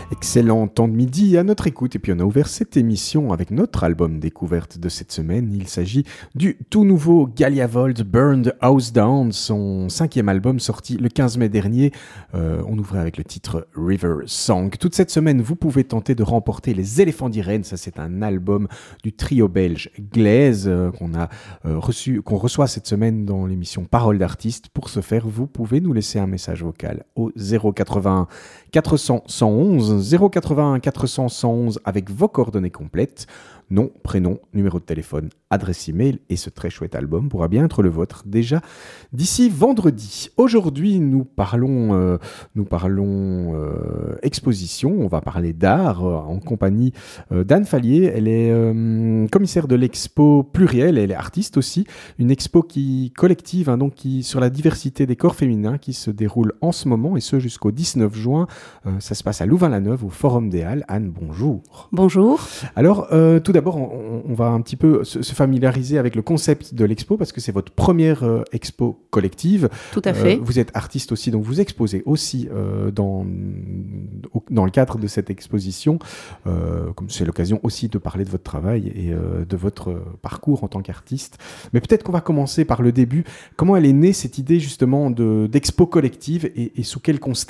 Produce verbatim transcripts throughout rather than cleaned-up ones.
Excellent temps de midi à notre écoute, et puis on a ouvert cette émission avec notre album découverte de cette semaine. Il s'agit du tout nouveau Galiavold Burned House Down, son cinquième album sorti le quinze mai dernier. Euh, on ouvrait avec le titre River Song. Toute cette semaine, vous pouvez tenter de remporter les Éléphants d'Irène. Ça, c'est un album du trio belge Glaise euh, qu'on a euh, reçu, qu'on reçoit cette semaine dans l'émission Parole d'artiste. Pour ce faire, vous pouvez nous laisser un message vocal au zéro quatre-vingt-un quatre cents cent onze, zéro quatre-vingt-un quatre cents cent onze avec vos coordonnées complètes, nom, prénom, numéro de téléphone, adresse email, et ce très chouette album pourra bien être le vôtre déjà d'ici vendredi. Aujourd'hui, nous parlons, euh, nous parlons euh, exposition, on va parler d'art euh, en compagnie euh, d'Anne Fallier. Elle est euh, commissaire de l'expo Pluriel, elle est artiste aussi, une expo qui collective, hein, donc qui sur la diversité des corps féminins qui se déroule en ce moment, et ce jusqu'au dix-neuf juin. Euh, ça se passe à Louvain-la-Neuve, au Forum des Halles. Anne, bonjour. Bonjour. Alors, euh, tout d'abord, on, on va un petit peu se, se familiariser avec le concept de l'expo, parce que c'est votre première euh, expo collective. Tout à fait. Euh, vous êtes artiste aussi, donc vous exposez aussi euh, dans, dans le cadre de cette exposition. Euh, comme c'est l'occasion aussi de parler de votre travail et euh, de votre parcours en tant qu'artiste. Mais peut-être qu'on va commencer par le début. Comment elle est née, cette idée justement de, d'expo collective, et, et sous quel constat ?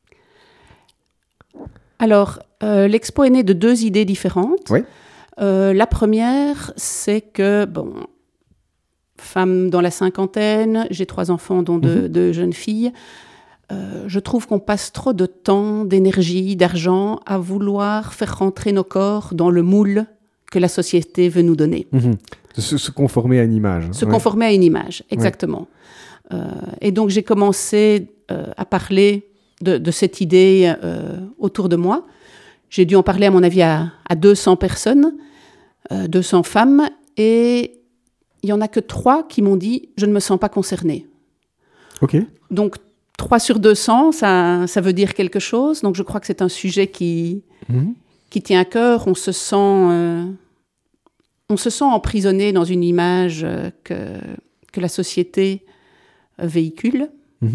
Alors, euh, l'expo est née de deux idées différentes. Oui. Euh, la première, c'est que, bon, femme dans la cinquantaine, j'ai trois enfants, dont deux, mm-hmm. deux jeunes filles. Euh, je trouve qu'on passe trop de temps, d'énergie, d'argent à vouloir faire rentrer nos corps dans le moule que la société veut nous donner. Mm-hmm. Se, se conformer à une image. Se ouais. conformer à une image, exactement. Ouais. Euh, et donc, j'ai commencé euh, à parler De, de cette idée euh, autour de moi. J'ai dû en parler, à mon avis, à, à deux cents personnes, euh, deux cents femmes, et il n'y en a que trois qui m'ont dit « je ne me sens pas concernée ». Ok. Donc, trois sur deux cents, ça, ça veut dire quelque chose. Donc, je crois que c'est un sujet qui, mmh. qui tient à cœur. On se sent, euh, on se sent emprisonné dans une image euh, que, que la société euh, véhicule. Mmh.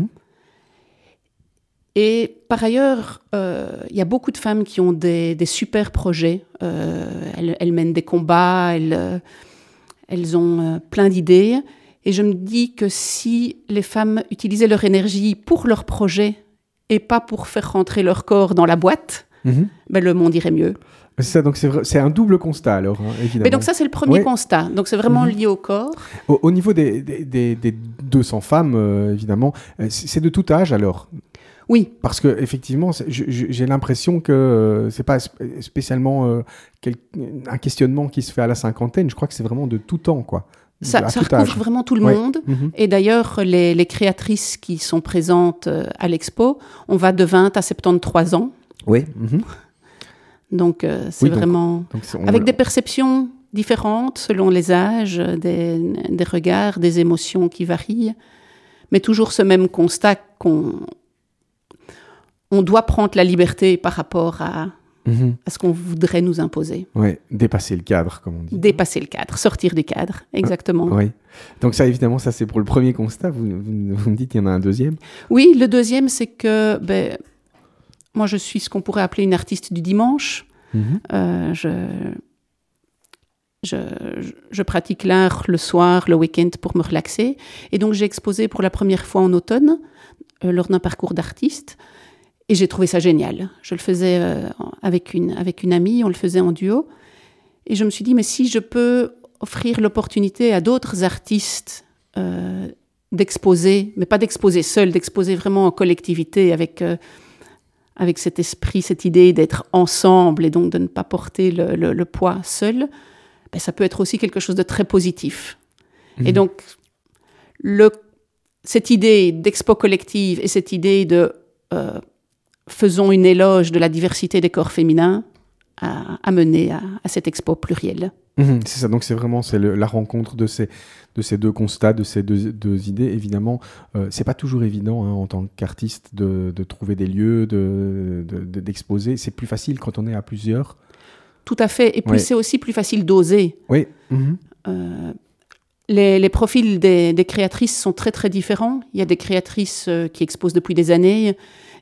Et par ailleurs, euh, il y a beaucoup de femmes qui ont des, des super projets. Euh, elles, elles mènent des combats, elles, euh, elles ont euh, plein d'idées. Et je me dis que si les femmes utilisaient leur énergie pour leur projet et pas pour faire rentrer leur corps dans la boîte, mm-hmm. ben le monde irait mieux. C'est ça, donc c'est, vrai, c'est un double constat alors, hein, évidemment. Mais donc ça, c'est le premier ouais. constat. Donc c'est vraiment mm-hmm. lié au corps. Au, au niveau des, des, des, des deux cents femmes, euh, évidemment, c'est, c'est de tout âge alors ? Oui. Parce que effectivement, j'ai l'impression que euh, c'est pas spécialement euh, quel, un questionnement qui se fait à la cinquantaine. Je crois que c'est vraiment de tout temps, quoi. Ça, ça recouvre âge. Vraiment tout le ouais. monde. Mm-hmm. Et d'ailleurs, les, les créatrices qui sont présentes à l'expo, on va de vingt à soixante-treize ans. Oui. Mm-hmm. Donc, euh, c'est oui, donc, vraiment... Donc c'est, avec le... des perceptions différentes selon les âges, des, des regards, des émotions qui varient. Mais toujours ce même constat qu'on... On doit prendre la liberté par rapport à, mmh. à ce qu'on voudrait nous imposer. Oui, dépasser le cadre, comme on dit. Dépasser le cadre, sortir du cadre, exactement. Oui. Donc ça, évidemment, ça c'est pour le premier constat. Vous, vous, vous me dites qu'il y en a un deuxième ? Oui, le deuxième, c'est que ben, moi, je suis ce qu'on pourrait appeler une artiste du dimanche. Mmh. Euh, je, je, je pratique l'art le soir, le week-end pour me relaxer. Et donc, j'ai exposé pour la première fois en automne, euh, lors d'un parcours d'artiste. Et j'ai trouvé ça génial. Je le faisais euh, avec, une, avec une amie, on le faisait en duo. Et je me suis dit, mais si je peux offrir l'opportunité à d'autres artistes euh, d'exposer, mais pas d'exposer seul, d'exposer vraiment en collectivité, avec, euh, avec cet esprit, cette idée d'être ensemble et donc de ne pas porter le, le, le poids seul, ben, ça peut être aussi quelque chose de très positif. Mmh. Et donc, le, cette idée d'expo collective et cette idée de... Euh, faisons une éloge de la diversité des corps féminins à, à mener à, à cette expo plurielle. Mmh, c'est ça, donc c'est vraiment c'est le, la rencontre de ces, de ces deux constats, de ces deux, deux idées. Évidemment, euh, c'est pas toujours évident hein, en tant qu'artiste de, de trouver des lieux, de, de, de, d'exposer. C'est plus facile quand on est à plusieurs. Tout à fait, et puis ouais. c'est aussi plus facile d'oser. Oui. Mmh. Euh, les, les profils des, des créatrices sont très très différents. Il y a des créatrices euh, qui exposent depuis des années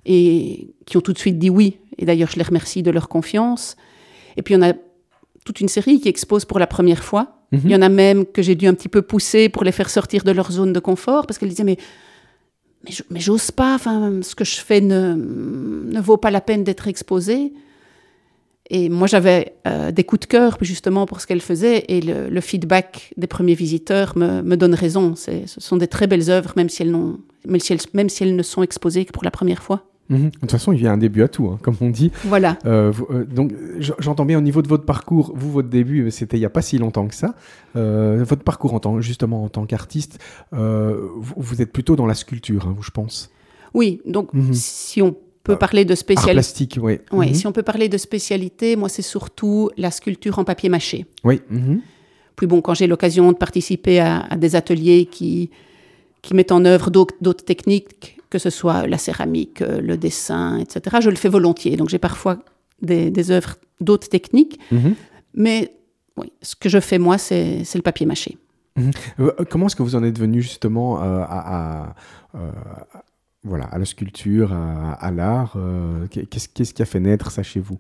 et qui ont tout de suite dit oui. Et d'ailleurs, je les remercie de leur confiance. Et puis, on a toute une série qui expose pour la première fois. Mm-hmm. Il y en a même que j'ai dû un petit peu pousser pour les faire sortir de leur zone de confort, parce qu'elles disaient, mais, mais, je, mais j'ose pas, enfin, ce que je fais ne, ne vaut pas la peine d'être exposé. Et moi, j'avais euh, des coups de cœur, justement, pour ce qu'elles faisaient, et le, le feedback des premiers visiteurs me, me donne raison. C'est, ce sont des très belles œuvres, même si elles, n'ont, même si elles, même si elles ne sont exposées que pour la première fois. Mmh. De toute façon, il y a un début à tout, hein, comme on dit. Voilà. Euh, vous, euh, donc, j'entends bien au niveau de votre parcours. Vous, votre début, c'était il n'y a pas si longtemps que ça. Euh, votre parcours, en tant, justement, en tant qu'artiste, euh, vous, vous êtes plutôt dans la sculpture, hein, vous, je pense. Oui, donc, mmh. si on peut parler de spécialité... Art plastique, oui. Oui, mmh. si on peut parler de spécialité, moi, c'est surtout la sculpture en papier mâché. Oui. Mmh. Puis bon, quand j'ai l'occasion de participer à, à des ateliers qui, qui mettent en œuvre d'autres, d'autres techniques, que ce soit la céramique, le dessin, et cetera, je le fais volontiers. Donc, j'ai parfois des, des œuvres d'autres techniques. Mmh. Mais oui, ce que je fais, moi, c'est, c'est le papier mâché. Mmh. Comment est-ce que vous en êtes venu, justement, euh, à... à euh, Voilà, à la sculpture, à, à l'art, euh, qu'est-ce, qu'est-ce qui a fait naître ça chez vous ?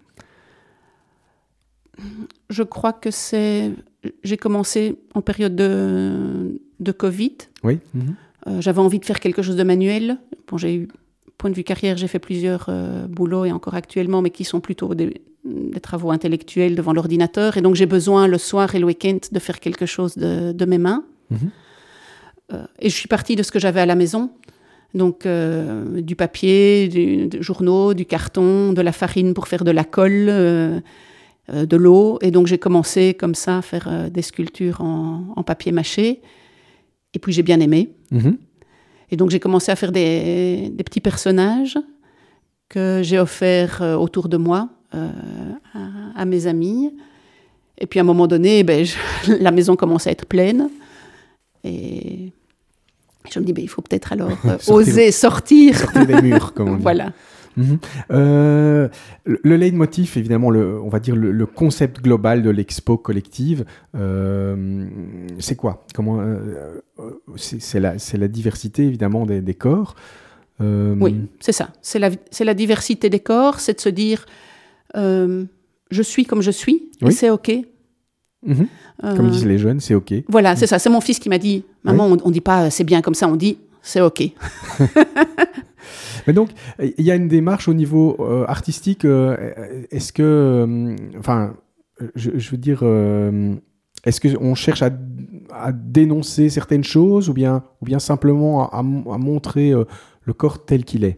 Je crois que c'est... J'ai commencé en période de, de Covid. Oui. Mmh. Euh, j'avais envie de faire quelque chose de manuel. Bon, j'ai eu, point de vue carrière, j'ai fait plusieurs euh, boulots, et encore actuellement, mais qui sont plutôt des, des travaux intellectuels devant l'ordinateur. Et donc, j'ai besoin, le soir et le week-end, de faire quelque chose de, de mes mains. Mmh. Euh, et je suis partie de ce que j'avais à la maison. Donc, euh, du papier, du, du journaux, du carton, de la farine pour faire de la colle, euh, euh, de l'eau. Et donc, j'ai commencé comme ça à faire euh, des sculptures en, en papier mâché. Et puis, j'ai bien aimé. Mmh. Et donc, j'ai commencé à faire des, des petits personnages que j'ai offerts euh, autour de moi euh, à, à mes amis. Et puis, à un moment donné, ben, je, la maison commençait à être pleine. Et... je me dis, ben, il faut peut-être alors euh, oser sortir. Sortir des murs, comme on dit. Voilà. Mmh. Euh, le, le leitmotiv, évidemment, le, on va dire le, le concept global de l'expo collective, euh, c'est quoi ? Comment, euh, c'est, c'est, la, c'est la diversité, évidemment, des, des corps. Euh... Oui, c'est ça. C'est la, c'est la diversité des corps, c'est de se dire, euh, je suis comme je suis, oui. Et c'est OK. Mmh. Euh, comme disent les jeunes, c'est OK. Voilà, c'est ça. C'est mon fils qui m'a dit, maman, oui. on ne dit pas c'est bien comme ça, on dit c'est OK. Mais donc, il y a une démarche au niveau euh, artistique. Euh, est-ce que, euh, enfin, je, je veux dire, euh, est-ce qu'on cherche à, à dénoncer certaines choses ou bien, ou bien simplement à, à montrer euh, le corps tel qu'il est ?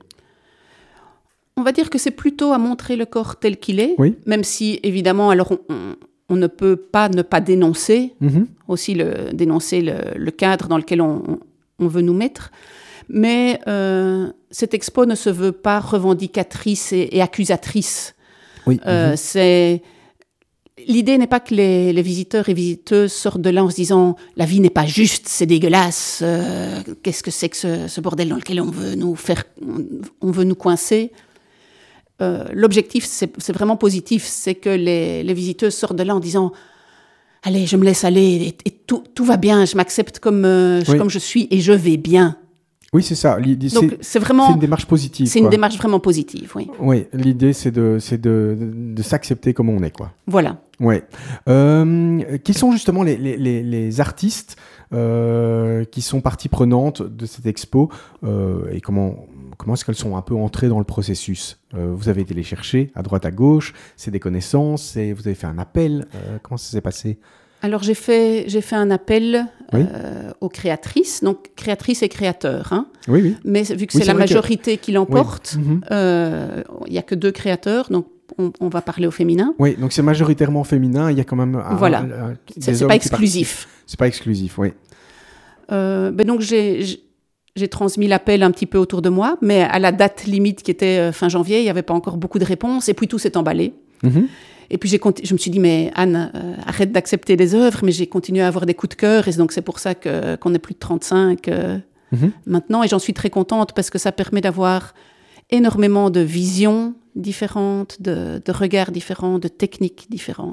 On va dire que c'est plutôt à montrer le corps tel qu'il est, oui. Même si, évidemment, alors on, on, on ne peut pas ne pas dénoncer, mm-hmm. aussi le, dénoncer le, le cadre dans lequel on, on veut nous mettre. Mais euh, cette expo ne se veut pas revendicatrice et, et accusatrice. Oui. Euh, mm-hmm. c'est... L'idée n'est pas que les, les visiteurs et visiteuses sortent de là en se disant « la vie n'est pas juste, c'est dégueulasse, euh, qu'est-ce que c'est que ce, ce bordel dans lequel on veut nous, faire, on veut nous coincer ?» Euh, l'objectif, c'est, c'est vraiment positif, c'est que les, les visiteuses sortent de là en disant « allez, je me laisse aller et, et tout, tout va bien, je m'accepte comme, euh, oui. comme je suis et je vais bien ». Oui, c'est ça. L'idée, Donc, c'est, c'est, vraiment, c'est une démarche positive. C'est quoi. une démarche vraiment positive, oui. Oui, l'idée, c'est de, c'est de, de, de s'accepter comme on est, quoi. Voilà. Ouais. Euh, quels sont justement les, les, les, les artistes euh, qui sont partie prenante de cette expo euh, et comment, comment est-ce qu'elles sont un peu entrées dans le processus ? euh, Vous avez été les chercher à droite, à gauche, c'est des connaissances, c'est, vous avez fait un appel, euh, comment ça s'est passé ? Alors, j'ai fait, j'ai fait un appel oui. euh, aux créatrices, donc créatrices et créateurs. Hein. Oui, oui. Mais vu que oui, c'est, c'est la majorité que... qui l'emporte, il oui. mm-hmm. euh, n'y a que deux créateurs, donc on, on va parler au féminin. Oui, donc c'est majoritairement féminin, il y a quand même... Un, voilà, un, un, c'est, c'est pas exclusif. C'est pas exclusif, oui. Euh, ben donc, j'ai, j'ai, j'ai transmis l'appel un petit peu autour de moi, mais à la date limite qui était fin janvier, il n'y avait pas encore beaucoup de réponses, et puis tout s'est emballé. Mm-hmm. Et puis j'ai conti- je me suis dit, mais Anne, euh, arrête d'accepter des œuvres, mais j'ai continué à avoir des coups de cœur, et donc c'est pour ça que, qu'on est plus de trente-cinq euh, mm-hmm. maintenant, et j'en suis très contente, parce que ça permet d'avoir énormément de visions différentes, de, de regards différents, de techniques différentes.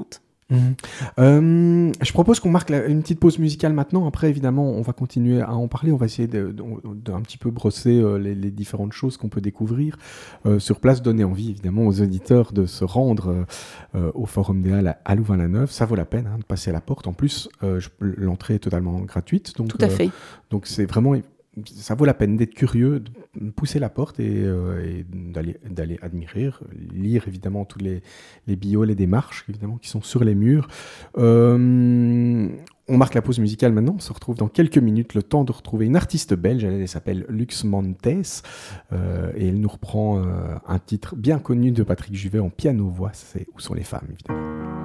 Mmh. Euh, je propose qu'on marque la, une petite pause musicale maintenant. Après, évidemment, on va continuer à en parler. On va essayer de, de, de un petit peu brosser euh, les, les différentes choses qu'on peut découvrir euh, sur place, donner envie évidemment aux auditeurs de se rendre euh, au Forum des Halles à, à Louvain-la-Neuve. Ça vaut la peine hein, de passer à la porte. En plus, euh, je, l'entrée est totalement gratuite. Donc, Tout à fait. Euh, donc c'est vraiment... Ça vaut la peine d'être curieux, de pousser la porte et, euh, et d'aller, d'aller admirer, lire évidemment tous les, les bios, les démarches évidemment qui sont sur les murs. Euh, on marque la pause musicale maintenant, on se retrouve dans quelques minutes, le temps de retrouver une artiste belge, elle, elle s'appelle Lux Montes euh, et elle nous reprend euh, un titre bien connu de Patrick Juvet en piano-voix, c'est Où sont les femmes évidemment.